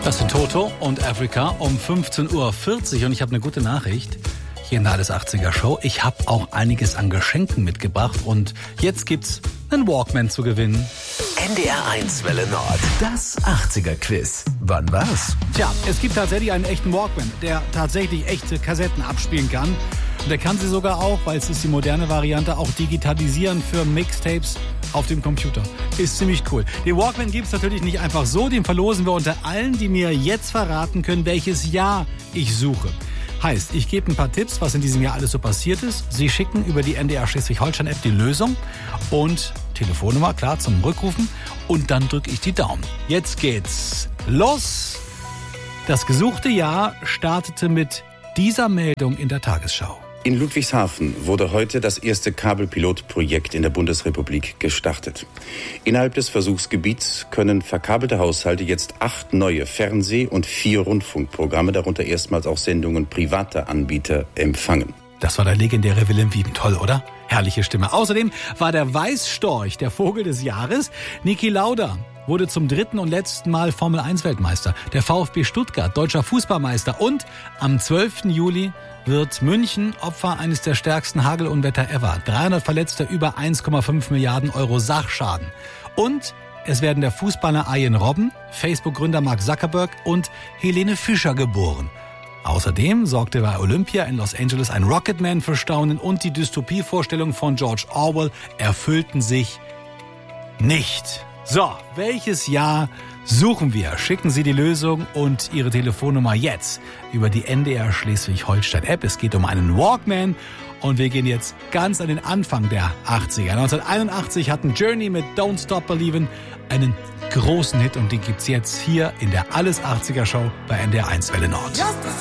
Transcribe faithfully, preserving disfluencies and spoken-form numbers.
Das sind Toto und Africa um fünfzehn Uhr vierzig und ich habe eine gute Nachricht hier in der Alles achtziger Show. Ich habe auch einiges an Geschenken mitgebracht und jetzt gibt's einen Walkman zu gewinnen. N D R eins Welle Nord, das achtziger Quiz. Wann war's? Tja, es gibt tatsächlich einen echten Walkman, der tatsächlich echte Kassetten abspielen kann. Und der kann sie sogar auch, weil es ist die moderne Variante, auch digitalisieren für Mixtapes auf dem Computer. Ist ziemlich cool. Den Walkman gibt's natürlich nicht einfach so, den verlosen wir unter allen, die mir jetzt verraten können, welches Jahr ich suche. Heißt, ich gebe ein paar Tipps, was in diesem Jahr alles so passiert ist. Sie schicken über die N D R Schleswig-Holstein-App die Lösung und Telefonnummer, klar, zum Rückrufen. Und dann drücke ich die Daumen. Jetzt geht's los. Das gesuchte Jahr startete mit dieser Meldung in der Tagesschau. In Ludwigshafen wurde heute das erste Kabelpilotprojekt in der Bundesrepublik gestartet. Innerhalb des Versuchsgebiets können verkabelte Haushalte jetzt acht neue Fernseh- und vier Rundfunkprogramme, darunter erstmals auch Sendungen privater Anbieter, empfangen. Das war der legendäre Willem Wieben. Toll, oder? Herrliche Stimme. Außerdem war der Weißstorch der Vogel des Jahres. Niki Lauda wurde zum dritten und letzten Mal Formel eins Weltmeister. Der VfB Stuttgart, deutscher Fußballmeister. Und am zwölften Juli wird München Opfer eines der stärksten Hagelunwetter ever. dreihundert Verletzte, über eins Komma fünf Milliarden Euro Sachschaden. Und es werden der Fußballer Arjen Robben, Facebook-Gründer Mark Zuckerberg und Helene Fischer geboren. Außerdem sorgte bei Olympia in Los Angeles ein Rocketman für Staunen und die Dystopievorstellungen von George Orwell erfüllten sich nicht. So, welches Jahr suchen wir? Schicken Sie die Lösung und Ihre Telefonnummer jetzt über die N D R Schleswig-Holstein-App. Es geht um einen Walkman und wir gehen jetzt ganz an den Anfang der achtziger. neunzehnhunderteinundachtzig hatten Journey mit Don't Stop Believin' einen großen Hit und den gibt's jetzt hier in der Alles achtziger Show bei N D R eins Welle Nord.